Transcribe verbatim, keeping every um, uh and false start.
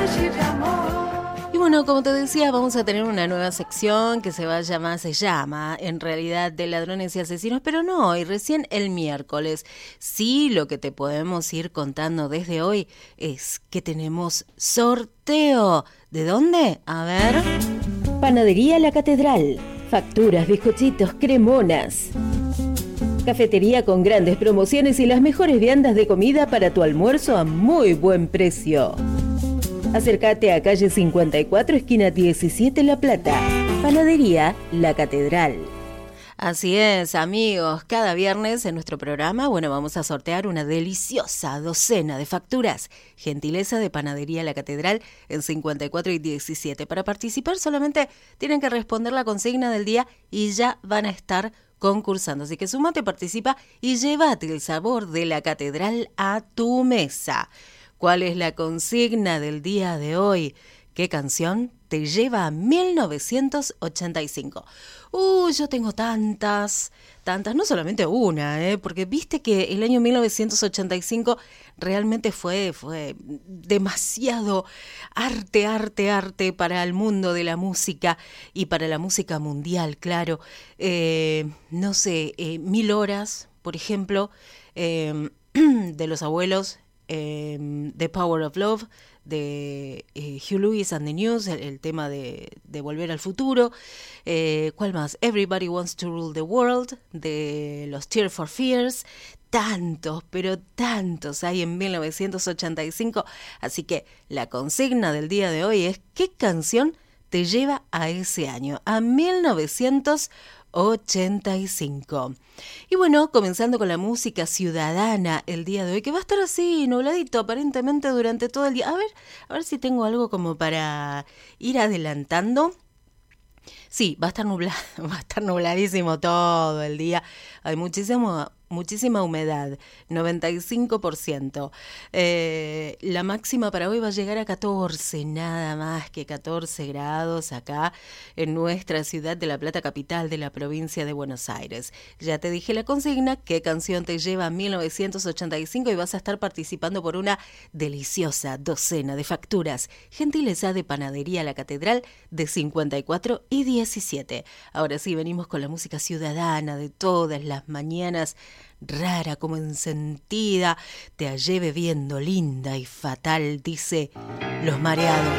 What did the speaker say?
Y bueno, como te decía, vamos a tener una nueva sección que se va a llamar, se llama, en realidad, de ladrones y asesinos, pero no hoy, recién el miércoles. Sí, lo que te podemos ir contando desde hoy es que tenemos sorteo. ¿De dónde? A ver. Panadería La Catedral. Facturas, bizcochitos, cremonas. Cafetería con grandes promociones y las mejores viandas de comida para tu almuerzo a muy buen precio. Acércate a calle cincuenta y cuatro, esquina diecisiete, La Plata. Panadería La Catedral. Así es, amigos, cada viernes en nuestro programa, bueno, vamos a sortear una deliciosa docena de facturas, gentileza de Panadería La Catedral en cincuenta y cuatro y diecisiete. Para participar solamente tienen que responder la consigna del día y ya van a estar concursando. Así que sumate, participa y llévate el sabor de la Catedral a tu mesa. ¿Cuál es la consigna del día de hoy? ¿Qué canción te lleva a mil novecientos ochenta y cinco? Uh, yo tengo tantas, tantas, no solamente una, ¿eh? Porque viste que el año mil novecientos ochenta y cinco realmente fue, fue demasiado arte, arte, arte para el mundo de la música y para la música mundial, claro. Eh, no sé, eh, Mil Horas, por ejemplo, eh, de Los Abuelos, eh, The Power of Love, de eh, Hugh Lewis and the News, el, el tema de, de Volver al Futuro. Eh, ¿Cuál más? Everybody Wants to Rule the World, de los Tears for Fears. Tantos, pero tantos hay en mil novecientos ochenta y cinco. Así que la consigna del día de hoy es: ¿qué canción te lleva a ese año, a mil novecientos ochenta y cinco? Y bueno, comenzando con la música ciudadana el día de hoy, que va a estar así, nubladito aparentemente durante todo el día. A ver, a ver si tengo algo como para ir adelantando. Sí, va a estar nublado, va a estar nubladísimo todo el día. Hay muchísimo, muchísima humedad, noventa y cinco por ciento. Eh, la máxima para hoy va a llegar a catorce, nada más que catorce grados acá en nuestra ciudad de La Plata, capital de la provincia de Buenos Aires. Ya te dije la consigna, qué canción te lleva a mil novecientos ochenta y cinco, y vas a estar participando por una deliciosa docena de facturas, gentileza de Panadería La Catedral de cincuenta y cuatro y diecisiete. Ahora sí, venimos con la música ciudadana de todas las mañanas, rara como encendida, te hallé bebiendo linda y fatal, dice Los Mareados.